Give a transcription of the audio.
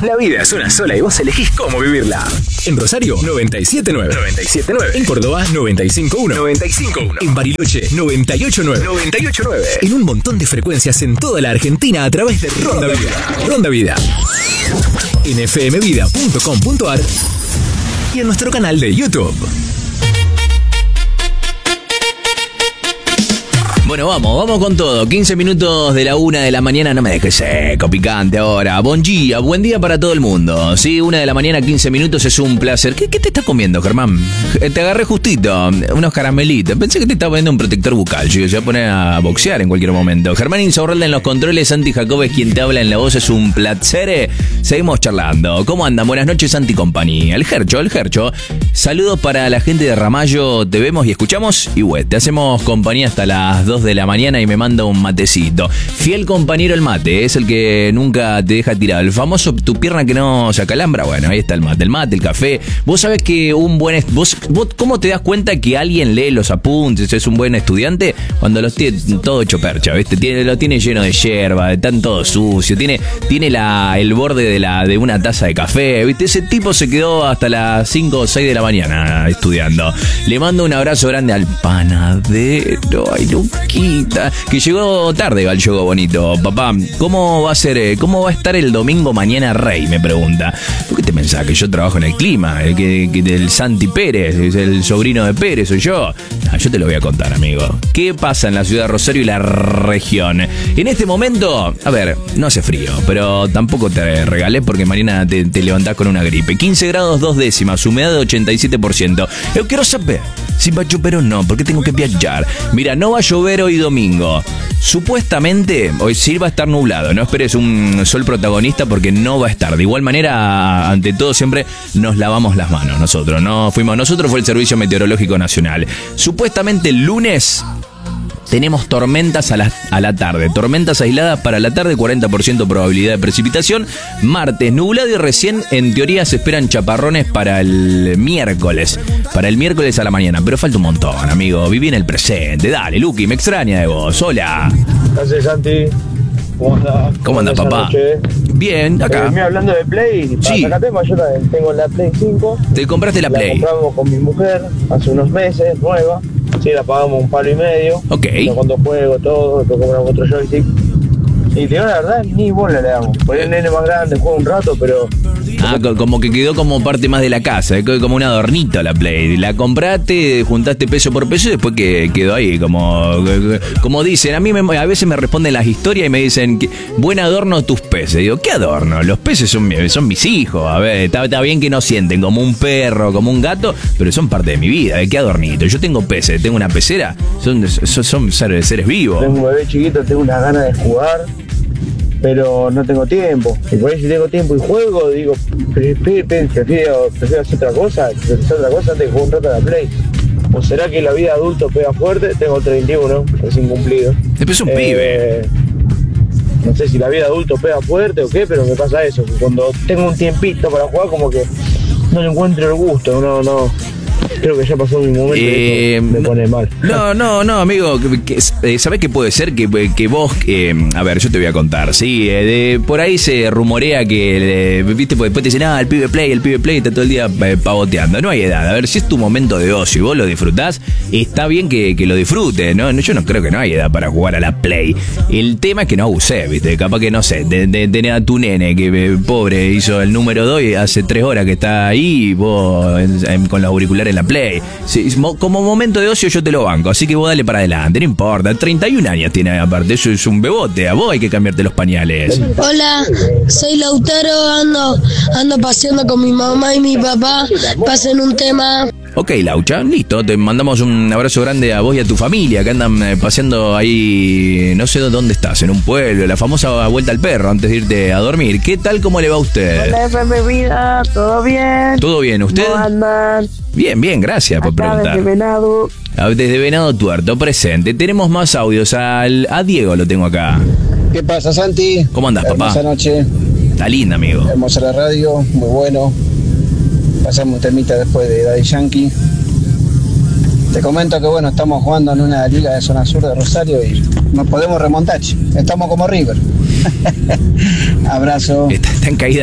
La vida es una sola y vos elegís cómo vivirla. En Rosario, 97.9. 97.9. En Córdoba, 95.1. 95.1. En Bariloche, 98.9. 98.9. En un montón de frecuencias en toda la Argentina a través de Ronda Vida. Ronda Vida. En fmvida.com.ar y en nuestro canal de YouTube. Bueno, vamos con todo. 15 minutos de la 1 de la mañana. No me dejes seco, picante ahora. Buen día para todo el mundo. Sí, 1 de la mañana, 15 minutos, es un placer. ¿Qué te estás comiendo, Germán? Te agarré justito, unos caramelitos. Pensé que te estaba poniendo un protector bucal. Yo se va a poner a boxear en cualquier momento. Germán Insaurralde en los controles, Santi Jacob es quien te habla en la voz. Es un placer. Seguimos charlando. ¿Cómo andan? Buenas noches, Santi y compañía. El Gercho. Saludos para la gente de Ramallo. Te vemos y escuchamos. Y bueno, te hacemos compañía hasta las 2 de la mañana y me manda un matecito. Fiel compañero el mate, es el que nunca te deja tirado. El famoso tu pierna que no se acalambra. Bueno, ahí está el mate, el café. Vos sabés que vos ¿cómo te das cuenta que alguien lee los apuntes, es un buen estudiante? Cuando los tiene todo hecho percha, ¿viste? Lo tiene lleno de yerba, están todo sucio, tiene el borde de una taza de café, ¿viste? Ese tipo se quedó hasta las 5 o 6 de la mañana estudiando. Le mando un abrazo grande al panadero. Ay, Luquita, que llegó tarde, llegó bonito. Papá, ¿cómo va a estar el domingo mañana Rey? Me pregunta. ¿Por qué te pensás que yo trabajo en el clima? El Santi Pérez, es el sobrino de Pérez, soy yo. Yo te lo voy a contar, amigo. ¿Qué pasa en la ciudad de Rosario y la región? En este momento, a ver, no hace frío, pero tampoco te regalé porque mañana te levantás con una gripe. 15 grados 2 décimas, humedad de 87%. Yo quiero saber si va a llover o no, porque tengo que viajar. Mira, no va a llover hoy domingo. Supuestamente, hoy sí va a estar nublado. No esperes un sol protagonista porque no va a estar. De igual manera, ante todo, siempre nos lavamos las manos. Nosotros fue el Servicio Meteorológico Nacional. Supuestamente el lunes tenemos tormentas a la tarde. Tormentas aisladas para la tarde, 40% probabilidad de precipitación. Martes, nublado y recién, en teoría, se esperan chaparrones para el miércoles. Para el miércoles a la mañana. Pero falta un montón, amigo. Viví en el presente. Dale, Luqui, me extraña de vos. Hola. Gracias, Santi. ¿Cómo anda, papá? Noche? Bien, acá. Me hablando de Play, sí. Acá yo también tengo la Play 5. ¿Te compraste la Play? La compramos con mi mujer hace unos meses, nueva. Sí, la pagamos $1,5. Ok. Pero cuando juego todo, después compramos otro joystick. Y la verdad, ni bola le damos. Por el nene más grande, juega un rato, pero... como que quedó como parte más de la casa, quedó como un adornito la Play. La compraste, juntaste peso por peso y después que quedó ahí, como dicen. A mí a veces me responden las historias y me dicen, buen adorno tus peces. Digo, ¿qué adorno? Los peces son mis hijos. A ver, está bien que no sienten como un perro, como un gato, pero son parte de mi vida. ¿Qué adornito? Yo tengo peces, tengo una pecera, son seres vivos. Tengo un bebé chiquito, tengo unas ganas de jugar, pero no tengo tiempo. Y por ahí si tengo tiempo y juego, digo, prefiero hacer otra cosa antes de jugar un rato a la Play. ¿O será que la vida adulto pega fuerte? Tengo 31, recién cumplido. Después un pibe. No sé si la vida adulto pega fuerte o qué, pero me pasa eso, que cuando tengo un tiempito para jugar como que no le encuentro el gusto, no. Creo que ya pasó mi momento y me pone mal. No, amigo. ¿Sabés qué puede ser? Que vos... a ver, yo te voy a contar. Sí, por ahí se rumorea que... ¿viste? Porque después te dicen, el pibe play está todo el día pavoteando. No hay edad. A ver, si es tu momento de ocio y vos lo disfrutás, está bien que lo disfrutes, ¿no? Yo no creo que no hay edad para jugar a la Play. El tema es que no abusé, ¿viste? Capaz que, no sé, de tener a tu nene que pobre hizo el número 2 y hace 3 horas que está ahí y vos con los auriculares en la Play. Sí, como momento de ocio yo te lo banco, así que vos dale para adelante, no importa. 31 años tiene aparte, eso es un bebote. A vos hay que cambiarte los pañales. Hola, soy Lautaro, ando paseando con mi mamá y mi papá. Pasen un tema. Ok, Laucha, listo, te mandamos un abrazo grande a vos y a tu familia que andan paseando ahí, no sé dónde estás, en un pueblo, la famosa vuelta al perro antes de irte a dormir. ¿Qué tal, cómo le va a usted? Hola, FM Vida, ¿todo bien? ¿Todo bien? ¿Usted? ¿Cómo andan? Bien, gracias por preguntar. Desde Venado. Desde Venado Tuerto, presente. Tenemos más audios, a Diego lo tengo acá. ¿Qué pasa, Santi? ¿Cómo andás, papá? Hermosa noche. Está linda, amigo. Hermosa la radio, muy bueno. Pasamos un temita después de Daddy Yankee. Te comento que bueno, estamos jugando en una liga de zona sur de Rosario y nos podemos remontar. Estamos como River. Abrazo. Está en caída